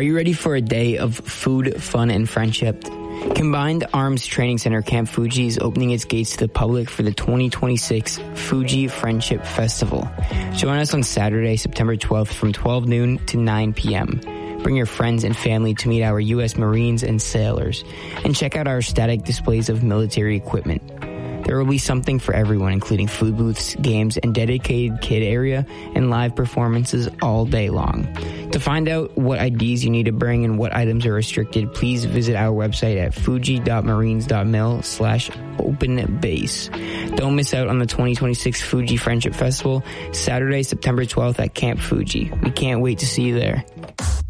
Are you ready for a day of food, fun, and friendship? Combined Arms Training Center Camp Fuji is opening its gates to the public for the 2026 Fuji Friendship Festival. Join us on Saturday, September 12th from 12 noon to 9 p.m. Bring your friends and family to meet our U.S. Marines and sailors, and check out our static displays of military equipment. There will be something for everyone, including food booths, games, and dedicated kid area, and live performances all day long. To find out what IDs you need to bring and what items are restricted, please visit our website at fuji.marines.mil/open-base. Don't miss out on the 2026 Fuji Friendship Festival, Saturday, September 12th at Camp Fuji. We can't wait to see you there.